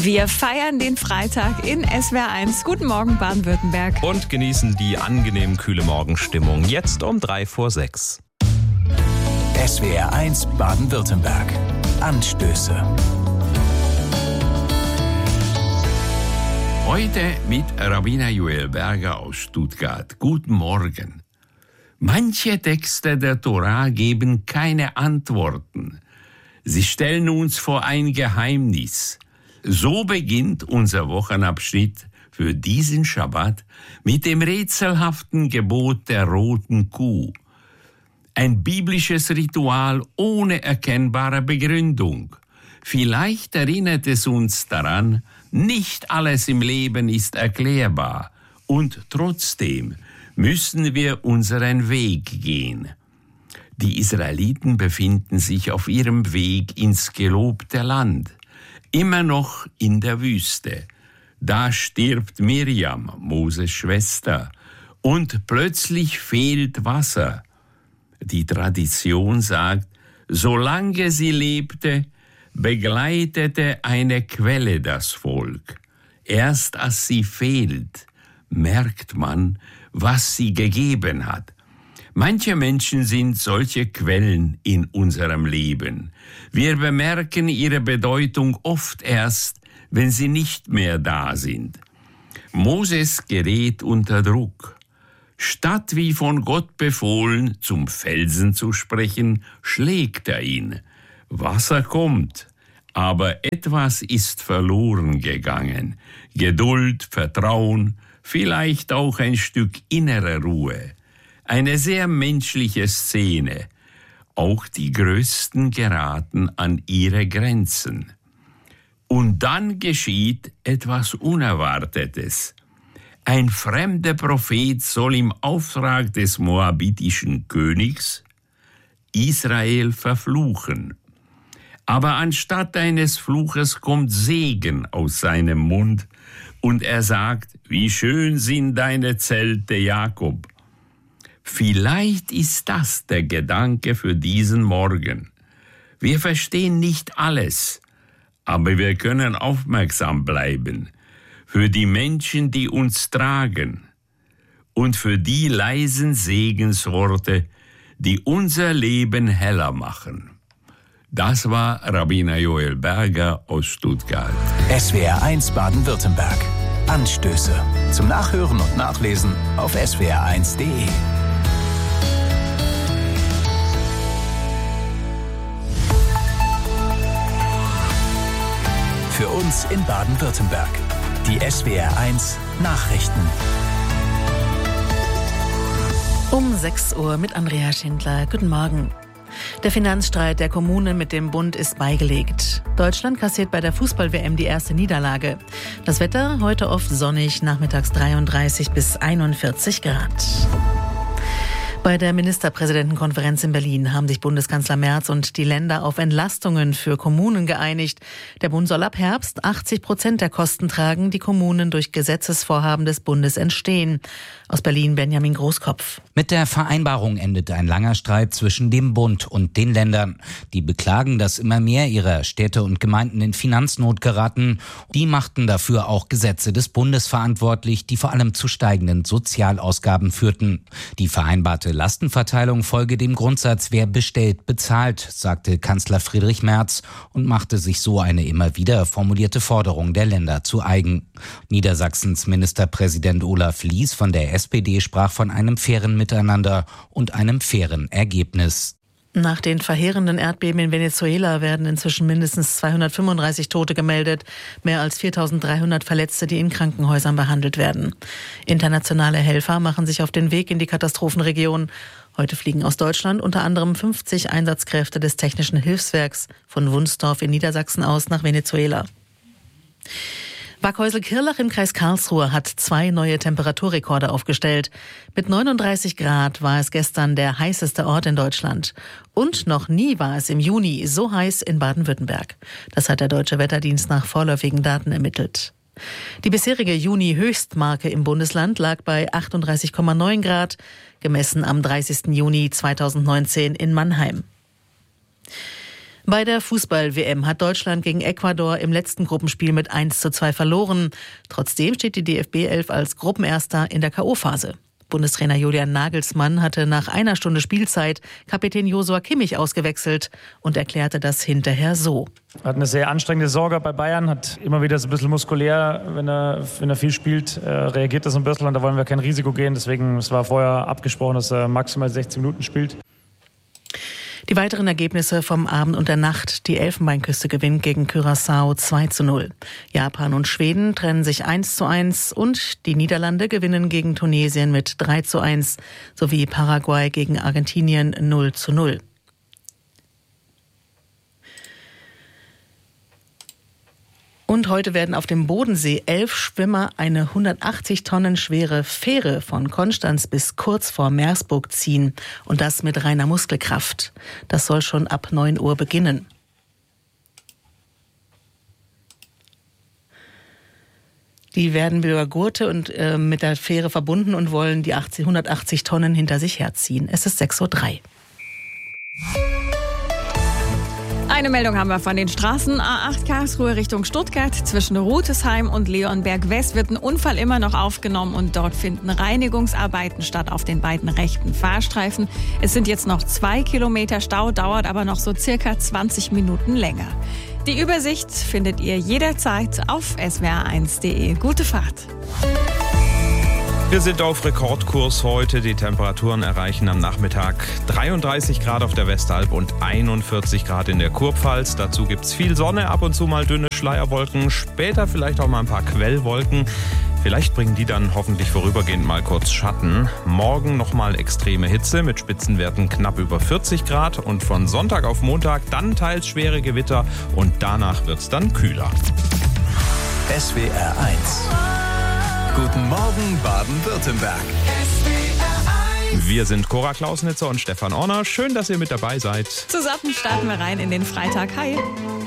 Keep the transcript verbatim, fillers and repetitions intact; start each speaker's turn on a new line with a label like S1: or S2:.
S1: Wir feiern den Freitag in S W R eins. Guten Morgen, Baden-Württemberg.
S2: Und genießen die angenehm kühle Morgenstimmung. Jetzt um drei vor sechs.
S3: S W R eins Baden-Württemberg. Anstöße.
S4: Heute mit Rabbiner Joel Berger aus Stuttgart. Guten Morgen. Manche Texte der Tora geben keine Antworten. Sie stellen uns vor ein Geheimnis. So beginnt unser Wochenabschnitt für diesen Schabbat mit dem rätselhaften Gebot der roten Kuh. Ein biblisches Ritual ohne erkennbare Begründung. Vielleicht erinnert es uns daran, nicht alles im Leben ist erklärbar und trotzdem müssen wir unseren Weg gehen. Die Israeliten befinden sich auf ihrem Weg ins gelobte Land, immer noch in der Wüste. Da stirbt Mirjam, Moses Schwester, und plötzlich fehlt Wasser. Die Tradition sagt, solange sie lebte, begleitete eine Quelle das Volk. Erst als sie fehlt, merkt man, was sie gegeben hat. Manche Menschen sind solche Quellen in unserem Leben. Wir bemerken ihre Bedeutung oft erst, wenn sie nicht mehr da sind. Moses gerät unter Druck. Statt wie von Gott befohlen, zum Felsen zu sprechen, schlägt er ihn. Wasser kommt, aber etwas ist verloren gegangen. Geduld, Vertrauen, vielleicht auch ein Stück innere Ruhe. Eine sehr menschliche Szene. Auch die Größten geraten an ihre Grenzen. Und dann geschieht etwas Unerwartetes. Ein fremder Prophet soll im Auftrag des moabitischen Königs Israel verfluchen. Aber anstatt eines Fluches kommt Segen aus seinem Mund und er sagt, wie schön sind deine Zelte, Jakob. Vielleicht ist das der Gedanke für diesen Morgen. Wir verstehen nicht alles, aber wir können aufmerksam bleiben für die Menschen, die uns tragen und für die leisen Segensworte, die unser Leben heller machen. Das war Rabbiner Joel Berger aus Stuttgart.
S3: S W R eins Baden-Württemberg. Anstöße. Zum Nachhören und Nachlesen auf S W R eins Punkt de. Für uns in Baden-Württemberg. Die S W R eins Nachrichten.
S5: Um sechs Uhr mit Andrea Schindler. Guten Morgen. Der Finanzstreit der Kommunen mit dem Bund ist beigelegt. Deutschland kassiert bei der Fußball-W M die erste Niederlage. Das Wetter heute oft sonnig, nachmittags dreiunddreißig bis einundvierzig Grad. Bei der Ministerpräsidentenkonferenz in Berlin haben sich Bundeskanzler Merz und die Länder auf Entlastungen für Kommunen geeinigt. Der Bund soll ab Herbst achtzig Prozent der Kosten tragen, die Kommunen durch Gesetzesvorhaben des Bundes entstehen. Aus Berlin Benjamin Großkopf.
S6: Mit der Vereinbarung endet ein langer Streit zwischen dem Bund und den Ländern. Die beklagen, dass immer mehr ihrer Städte und Gemeinden in Finanznot geraten. Die machten dafür auch Gesetze des Bundes verantwortlich, die vor allem zu steigenden Sozialausgaben führten. Die vereinbarte Lastenverteilung folge dem Grundsatz, wer bestellt, bezahlt, sagte Kanzler Friedrich Merz und machte sich so eine immer wieder formulierte Forderung der Länder zu eigen. Niedersachsens Ministerpräsident Olaf Lies von der S P D sprach von einem fairen Miteinander und einem fairen Ergebnis.
S5: Nach den verheerenden Erdbeben in Venezuela werden inzwischen mindestens zweihundertfünfunddreißig Tote gemeldet, mehr als viertausenddreihundert Verletzte, die in Krankenhäusern behandelt werden. Internationale Helfer machen sich auf den Weg in die Katastrophenregion. Heute fliegen aus Deutschland unter anderem fünfzig Einsatzkräfte des Technischen Hilfswerks von Wunsdorf in Niedersachsen aus nach Venezuela. Waghäusel-Kirlach im Kreis Karlsruhe hat zwei neue Temperaturrekorde aufgestellt. Mit neununddreißig Grad war es gestern der heißeste Ort in Deutschland. Und noch nie war es im Juni so heiß in Baden-Württemberg. Das hat der Deutsche Wetterdienst nach vorläufigen Daten ermittelt. Die bisherige Juni-Höchstmarke im Bundesland lag bei achtunddreißig Komma neun Grad, gemessen am dreißigsten Juni zweitausendneunzehn in Mannheim. Bei der Fußball-W M hat Deutschland gegen Ecuador im letzten Gruppenspiel mit eins zu zwei verloren. Trotzdem steht die D F B elf als Gruppenerster in der K O-Phase. Bundestrainer Julian Nagelsmann hatte nach einer Stunde Spielzeit Kapitän Josua Kimmich ausgewechselt und erklärte das hinterher so.
S7: Er hat eine sehr anstrengende Sorge bei Bayern, hat immer wieder so ein bisschen muskulär, wenn er, wenn er viel spielt, äh, reagiert das ein bisschen und da wollen wir kein Risiko gehen. Deswegen, es war vorher abgesprochen, dass er maximal sechzehn Minuten spielt.
S5: Die weiteren Ergebnisse vom Abend und der Nacht. Die Elfenbeinküste gewinnt gegen Curaçao zwei zu null. Japan und Schweden trennen sich eins zu eins und die Niederlande gewinnen gegen Tunesien mit drei zu eins sowie Paraguay gegen Argentinien null zu null. Und heute werden auf dem Bodensee elf Schwimmer eine hundertachtzig Tonnen schwere Fähre von Konstanz bis kurz vor Meersburg ziehen. Und das mit reiner Muskelkraft. Das soll schon ab neun Uhr beginnen. Die werden über Gurte und äh, mit der Fähre verbunden und wollen die hundertachtzig Tonnen hinter sich herziehen. Es ist sechs Uhr drei.
S1: Eine Meldung haben wir von den Straßen. A acht Karlsruhe Richtung Stuttgart. Zwischen Rutesheim und Leonberg West wird ein Unfall immer noch aufgenommen und dort finden Reinigungsarbeiten statt auf den beiden rechten Fahrstreifen. Es sind jetzt noch zwei Kilometer Stau, dauert aber noch so circa zwanzig Minuten länger. Die Übersicht findet ihr jederzeit auf s w r eins punkt de. Gute Fahrt.
S2: Wir sind auf Rekordkurs heute. Die Temperaturen erreichen am Nachmittag dreiunddreißig Grad auf der Westalb und einundvierzig Grad in der Kurpfalz. Dazu gibt's viel Sonne, ab und zu mal dünne Schleierwolken, später vielleicht auch mal ein paar Quellwolken. Vielleicht bringen die dann hoffentlich vorübergehend mal kurz Schatten. Morgen nochmal extreme Hitze mit Spitzenwerten knapp über vierzig Grad und von Sonntag auf Montag dann teils schwere Gewitter und danach wird's dann kühler.
S3: S W R eins. Guten Morgen, Baden-Württemberg.
S2: Wir sind Cora Klausnitzer und Stefan Orner. Schön, dass ihr mit dabei seid.
S1: Zusammen starten wir rein in den Freitag. Hi.